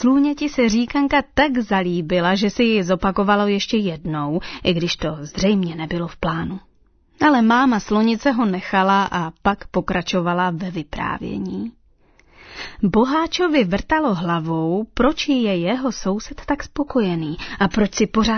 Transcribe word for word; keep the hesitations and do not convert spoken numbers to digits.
Slůněti se říkanka tak zalíbila, že si ji zopakovalo ještě jednou, i když to zřejmě nebylo v plánu. Ale máma slonice ho nechala a pak pokračovala ve vyprávění. Boháčovi vrtalo hlavou, proč je jeho soused tak spokojený a proč si pořád